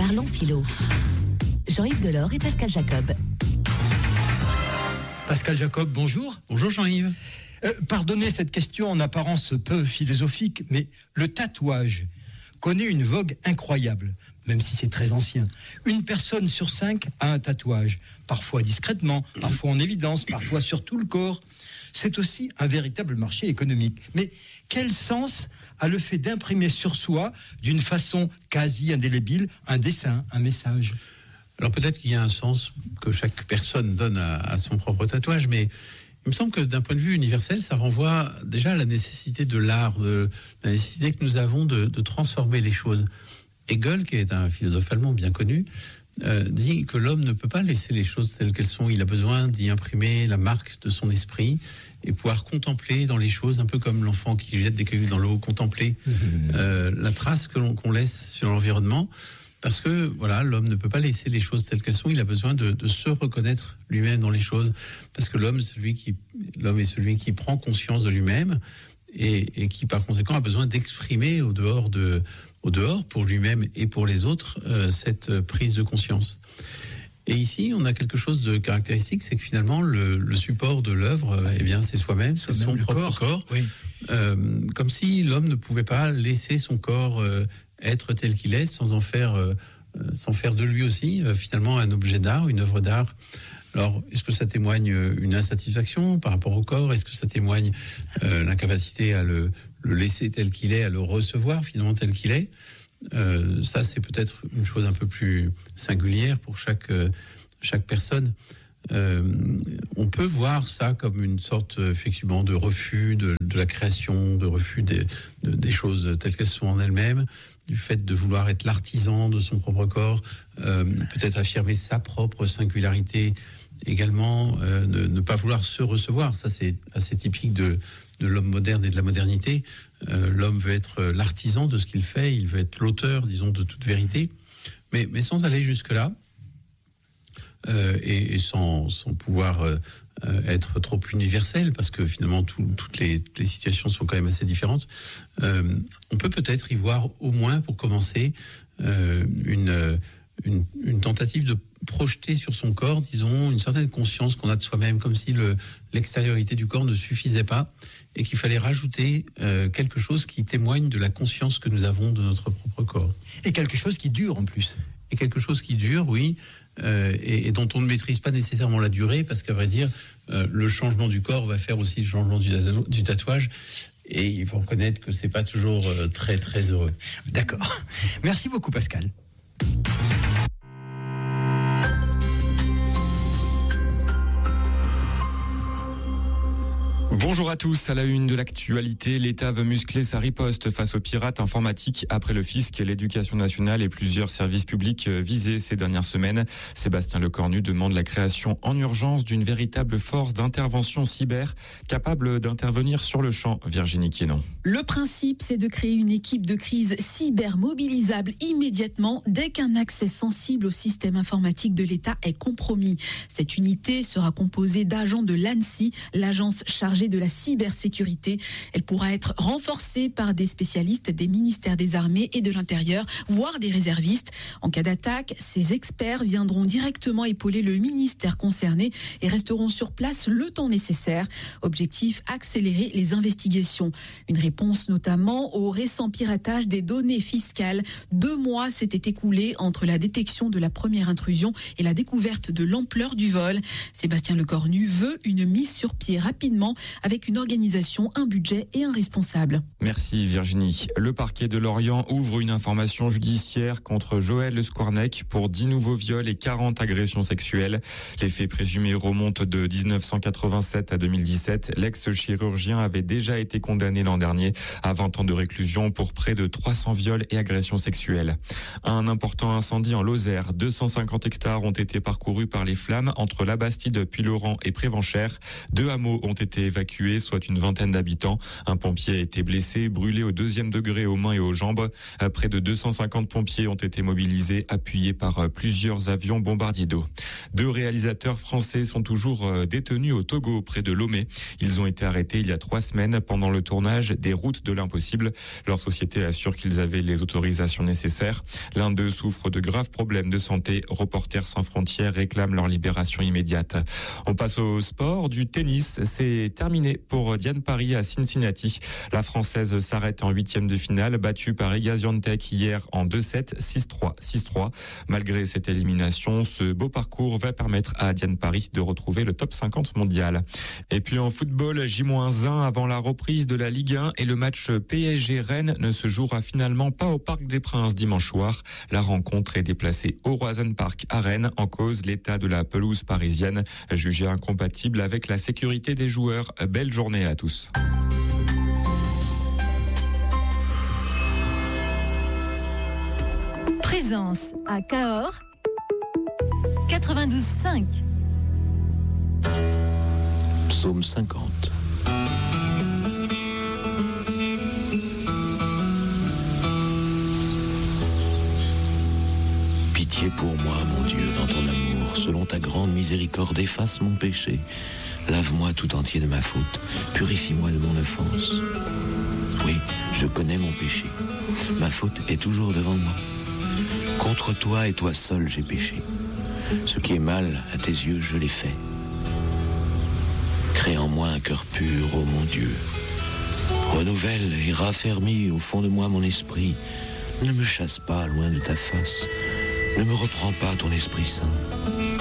Parlons philo. Jean-Yves Delors et Pascal Jacob. Pascal Jacob, bonjour. Bonjour Jean-Yves. Pardonnez cette question en apparence peu philosophique, mais le tatouage connaît une vogue incroyable, même si c'est très ancien. Une personne sur 5 a un tatouage, parfois discrètement, parfois en évidence, parfois sur tout le corps. C'est aussi un véritable marché économique. Mais quel sens a le fait d'imprimer sur soi, d'une façon quasi indélébile, un dessin, un message ? Alors peut-être qu'il y a un sens que chaque personne donne à son propre tatouage, mais il me semble que d'un point de vue universel, ça renvoie déjà à la nécessité de l'art, de la nécessité que nous avons de transformer les choses. Hegel, qui est un philosophe allemand bien connu, dit que l'homme ne peut pas laisser les choses telles qu'elles sont. Il a besoin d'y imprimer la marque de son esprit et pouvoir contempler dans les choses, un peu comme l'enfant qui jette des cailloux dans l'eau, contempler la trace qu'on laisse sur l'environnement. Parce que voilà, l'homme ne peut pas laisser les choses telles qu'elles sont. Il a besoin de se reconnaître lui-même dans les choses. Parce que l'homme est celui qui prend conscience de lui-même et qui par conséquent a besoin d'exprimer au dehors pour lui-même et pour les autres cette prise de conscience. Et ici, on a quelque chose de caractéristique, c'est que finalement le support de l'œuvre, c'est soi-même, c'est son propre corps. Oui. Comme si l'homme ne pouvait pas laisser son corps être tel qu'il est, sans faire de lui aussi finalement un objet d'art, une œuvre d'art. Alors, est-ce que ça témoigne une insatisfaction par rapport au corps ? Est-ce que ça témoigne l'incapacité à le laisser tel qu'il est, à le recevoir finalement tel qu'il est ? Ça, c'est peut-être une chose un peu plus singulière pour chaque personne. On peut voir ça comme une sorte effectivement de refus de la création, de refus des choses telles qu'elles sont en elles-mêmes, du fait de vouloir être l'artisan de son propre corps, peut-être affirmer sa propre singularité également, ne pas vouloir se recevoir. Ça, c'est assez typique de l'homme moderne et de la modernité. L'homme veut être l'artisan de ce qu'il fait, il veut être l'auteur, disons, de toute vérité, mais sans aller jusque-là. Et sans pouvoir être trop universel, parce que finalement toutes les situations sont quand même assez différentes. On peut peut-être y voir au moins, pour commencer, une tentative de projeter sur son corps, disons, une certaine conscience qu'on a de soi-même, comme si l'extériorité du corps ne suffisait pas et qu'il fallait rajouter quelque chose qui témoigne de la conscience que nous avons de notre propre corps. Et quelque chose qui dure en plus. Et quelque chose qui dure, oui, et dont on ne maîtrise pas nécessairement la durée, parce qu'à vrai dire, le changement du corps va faire aussi le changement du tatouage, et il faut reconnaître que c'est pas toujours très très heureux. D'accord. Merci beaucoup Pascal. Bonjour à tous, à la une de l'actualité, l'État veut muscler sa riposte face aux pirates informatiques après le fisc, l'éducation nationale et plusieurs services publics visés ces dernières semaines. Sébastien Lecornu demande la création en urgence d'une véritable force d'intervention cyber capable d'intervenir sur le champ. Virginie Quénon. Le principe, c'est de créer une équipe de crise cyber mobilisable immédiatement dès qu'un accès sensible au système informatique de l'État est compromis. Cette unité sera composée d'agents de l'ANSSI, l'agence chargée de la cybersécurité. Elle pourra être renforcée par des spécialistes des ministères des Armées et de l'Intérieur, voire des réservistes. En cas d'attaque, ces experts viendront directement épauler le ministère concerné et resteront sur place le temps nécessaire. Objectif, accélérer les investigations. Une réponse notamment au récent piratage des données fiscales. 2 mois s'étaient écoulés entre la détection de la première intrusion et la découverte de l'ampleur du vol. Sébastien Lecornu veut une mise sur pied rapidement avec une organisation, un budget et un responsable. Merci Virginie. Le parquet de Lorient ouvre une information judiciaire contre Joël Le Squarnec pour 10 nouveaux viols et 40 agressions sexuelles. Les faits présumés remontent de 1987 à 2017. L'ex-chirurgien avait déjà été condamné l'an dernier à 20 ans de réclusion pour près de 300 viols et agressions sexuelles. Un important incendie en Lozère. 250 hectares ont été parcourus par les flammes entre Labastide, Puylaurent et Prévenchères. 2 hameaux ont été évacués évacués, soit une vingtaine d'habitants. Un pompier a été blessé, brûlé au 2e degré aux mains et aux jambes. Près de 250 pompiers ont été mobilisés, appuyés par plusieurs avions bombardiers d'eau. 2 réalisateurs français sont toujours détenus au Togo, près de Lomé. Ils ont été arrêtés il y a 3 semaines pendant le tournage des Routes de l'impossible. Leur société assure qu'ils avaient les autorisations nécessaires. L'un d'eux souffre de graves problèmes de santé. Reporters sans frontières réclament leur libération immédiate. On passe au sport. Du tennis, c'est terminé pour Diane Parry à Cincinnati. La Française s'arrête en 8e de finale, battue par Iga Swiatek hier en 2-7, 6-3, 6-3. Malgré cette élimination, ce beau parcours va permettre à Diane Parry de retrouver le top 50 mondial. Et puis en football, J-1 avant la reprise de la Ligue 1 et le match PSG-Rennes ne se jouera finalement pas au Parc des Princes dimanche soir. La rencontre est déplacée au Roazhon Park à Rennes, en cause l'état de la pelouse parisienne, jugée incompatible avec la sécurité des joueurs. Belle journée à tous. Présence à Cahors 92.5. Psaume 50. Pitié pour moi, mon Dieu, dans ton amour, selon ta grande miséricorde, efface mon péché. Lave-moi tout entier de ma faute, purifie-moi de mon offense. Oui, je connais mon péché. Ma faute est toujours devant moi. Contre toi et toi seul j'ai péché. Ce qui est mal à tes yeux, je l'ai fait. Crée en moi un cœur pur, ô mon Dieu. Renouvelle et raffermis au fond de moi mon esprit. Ne me chasse pas loin de ta face. Ne me reprends pas ton Esprit Saint.